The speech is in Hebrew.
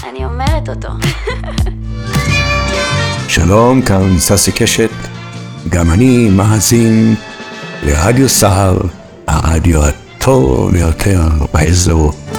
אני אומרת אותו. שלום, כאן ססי קשת, גם אני מאזין לרדיו סער, הרדיו הטוב ביותר באזור.